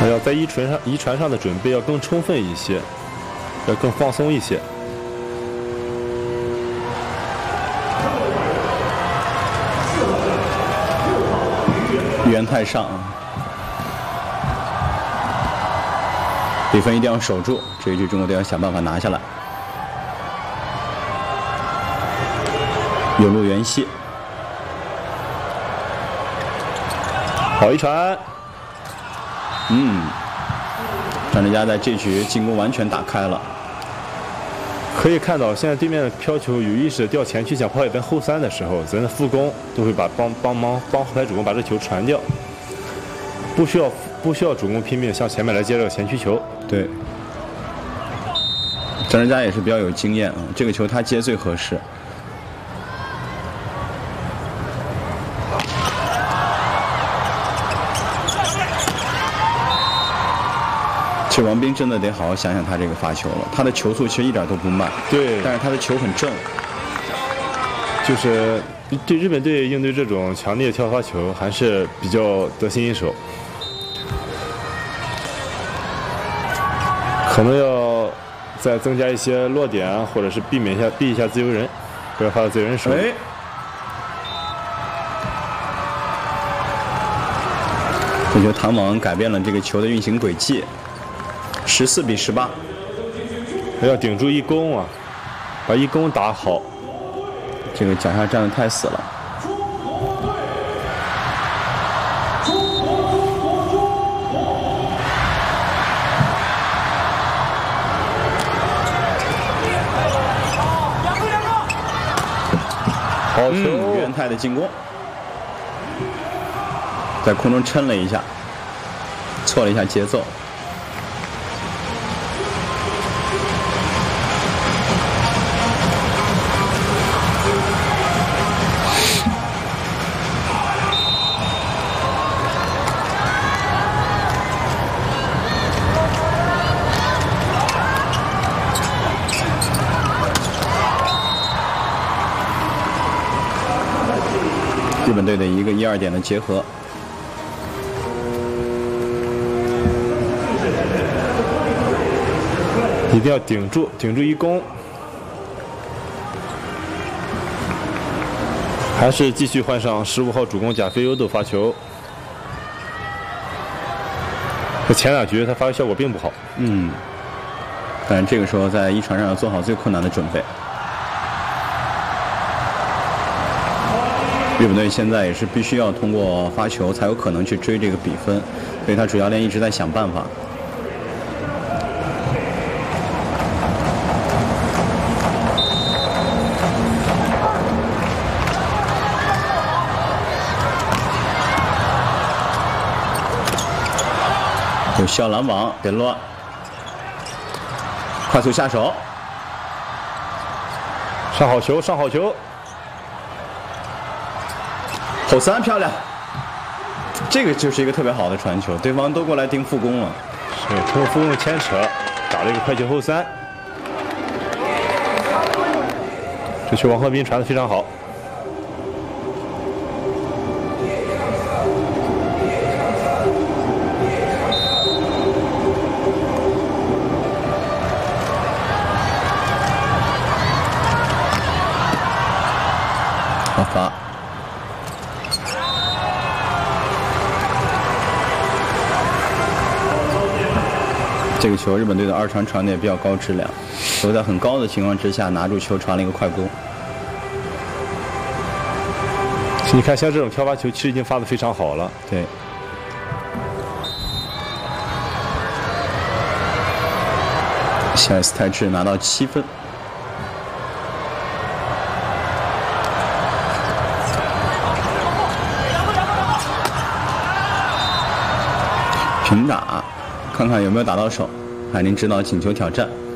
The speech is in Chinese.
要在一传上的准备要更充分一些，要更放松一些。 袁泰上，比分一定要守住，这一局中国队要想办法拿下来。有路袁熙， 好一传。 张志佳在这局进攻完全打开了。 可以看到，现在对面的飘球有意识地掉前区，想跑一边后三的时候，咱的副攻都会帮后排主攻把这球传掉，不需要主攻拼命向前面来接这个前区球。 对，张志佳也是比较有经验啊，这个球他接最合适。其实王斌真的得好好想想他这个发球了，他的球速其实一点都不慢， 对， 但是他的球很正。 就是对日本队应对这种强烈跳发球还是比较得心应手，可能要再增加一些落点啊，或者是避一下自由人，不要发到自由人手里。 这球唐网改变了这个球的运行轨迹，14比18。 要顶住一攻啊，把一攻打好。 这个脚下站得太死了。 好球！ 袁泰的进攻，在空中抻了一下，错了一下节奏。日本队的一个1-2点的结合， 一定要顶住一攻，还是继续换上15号主攻贾飞优斗发球。这前2局他发挥效果并不好， 但是这个时候在一传上要做好最困难的准备。日本队现在也是必须要通过发球才有可能去追这个比分，所以他主教练一直在想办法。有小拦网，别乱，快速下手， 上好球。 后三漂亮，这个就是一个特别好的传球，对方都过来盯副攻了。 是通过副攻牵扯，打了一个快球后三。这球王鹤斌传得非常好。 好发。这个球日本队的2传传的也比较高质量，都在很高的情况之下拿住球传了一个快攻。 你看，像这种跳发球其实已经发得非常好了。 对。下一次泰智拿到7分。平打，看看有没有打到手。海宁指导请求挑战。